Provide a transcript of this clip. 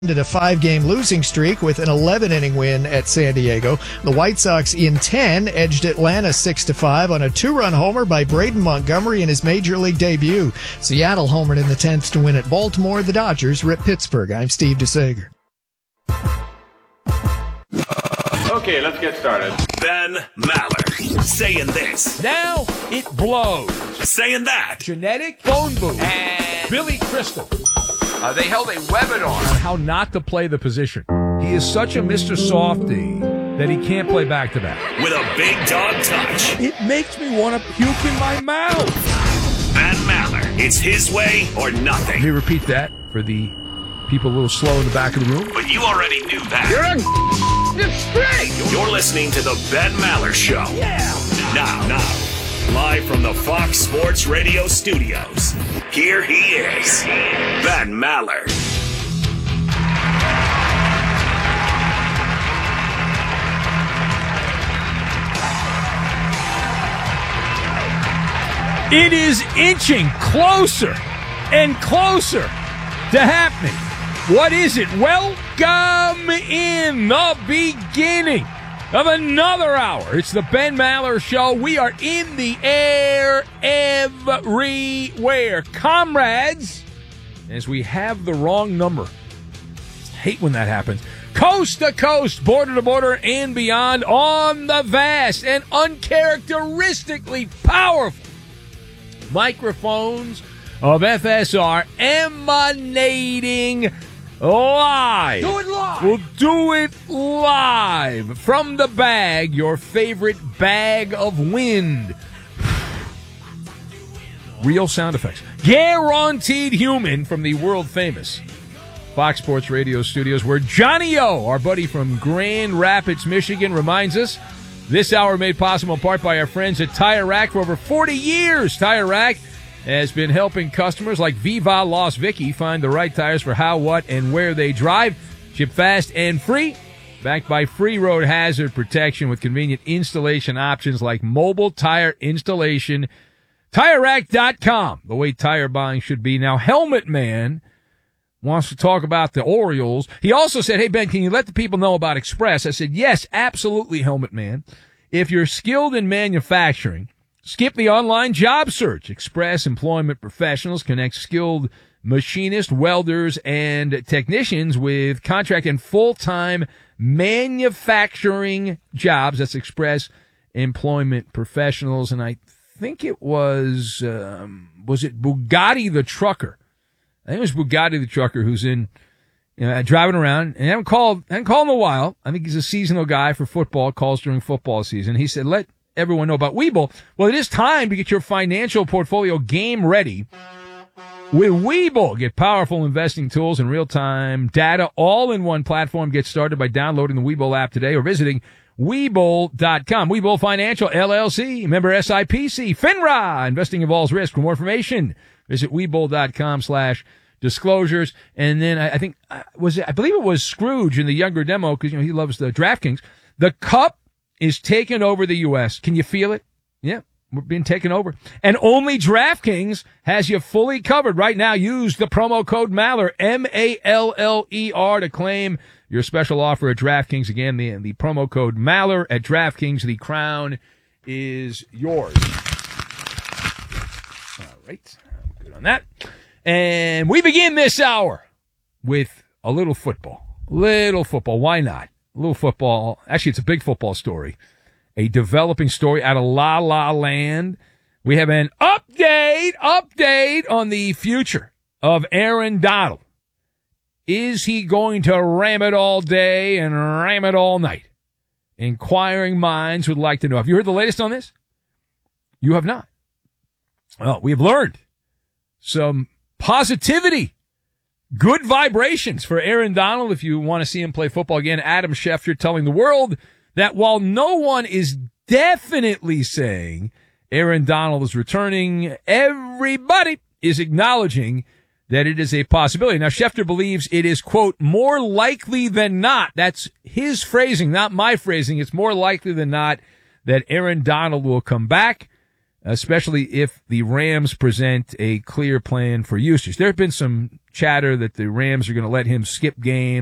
ended a 5-game losing streak with an 11-inning win at San Diego. The White Sox in 10 edged Atlanta 6-5 on a 2-run homer by Braden Montgomery in his major league debut. Seattle homered in the 10th to win at Baltimore. The Dodgers ripped Pittsburgh. I'm Steve DeSager. Okay, let's get started. Ben Maller saying this. Now it blows. Saying that. Genetic phone booth. And Billy Crystal. They held a webinar on how not to play the position. He is such a Mr. Softy that he can't play back-to-back. With a big dog touch. It makes me want to puke in my mouth. Ben Maller. It's his way or nothing. Let me repeat that for the people a little slow in the back of the room. But you already knew that. You're straight. You're listening to the Ben Maller Show. Yeah. Now, live from the Fox Sports Radio studios, here he is, Ben Maller. It is inching closer and closer to happening. What is it? Welcome in the beginning of another hour. It's the Ben Maller Show. We are in the air everywhere. Comrades, as we have the wrong number. I hate when that happens. Coast to coast, border to border, and beyond on the vast and uncharacteristically powerful microphones of FSR emanating live. Do it live. We'll do it live from the bag, your favorite bag of wind. Real sound effects. Guaranteed human from the world famous Fox Sports Radio studios, where Johnny O, our buddy from Grand Rapids, Michigan, reminds us this hour made possible in part by our friends at Tire Rack. For over 40 years, Tire Rack has been helping customers like Viva Las Vicky find the right tires for how, what, and where they drive. Ship fast and free. Backed by free road hazard protection with convenient installation options like mobile tire installation. TireRack.com, the way tire buying should be. Now, Helmet Man wants to talk about the Orioles. He also said, hey, Ben, can you let the people know about Express? I said, yes, absolutely, Helmet Man. If you're skilled in manufacturing, skip the online job search. Express Employment Professionals connects skilled machinists, welders, and technicians with contract and full-time manufacturing jobs. That's Express Employment Professionals. And I think it was it Bugatti the Trucker? I think it was Bugatti the Trucker who's in, driving around, and I haven't called in a while. I think he's a seasonal guy for football, calls during football season. He said, let everyone know about Webull. Well, it is time to get your financial portfolio game ready with Webull. Get powerful investing tools and real-time data all in one platform. Get started by downloading the Webull app today or visiting Webull.com. Webull Financial, LLC, member SIPC, FINRA. Investing involves risk. For more information, visit Webull.com/disclosures. And then I believe it was Scrooge in the younger demo, because he loves the DraftKings. The Cup is taking over the U.S. Can you feel it? Yeah, we're being taken over. And only DraftKings has you fully covered. Right now, use the promo code Maller, M-A-L-L-E-R, to claim your special offer at DraftKings. Again, the promo code Maller at DraftKings. The crown is yours. All right, I'm good on that. And we begin this hour with a little football. Little football. Why not? A little football. Actually, it's a big football story. A developing story out of La La Land. We have an update on the future of Aaron Donald. Is he going to ram it all day and ram it all night? Inquiring minds would like to know. Have you heard the latest on this? You have not. Well, we have learned some positivity. Good vibrations for Aaron Donald if you want to see him play football again. Adam Schefter telling the world that while no one is definitely saying Aaron Donald is returning, everybody is acknowledging that it is a possibility. Now, Schefter believes it is, quote, more likely than not. That's his phrasing, not my phrasing. It's more likely than not that Aaron Donald will come back. especially if the Rams present a clear plan for Eustace. There have been some chatter that the Rams are going to let him skip games.